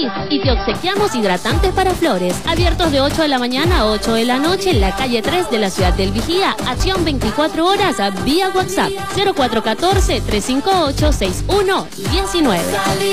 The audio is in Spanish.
y te obsequiamos hidratantes para flores. Abiertos de 8 de la mañana a 8 de la noche en la calle 3 de la ciudad del Vigía. Acción 24 horas vía WhatsApp 0414-358-6119.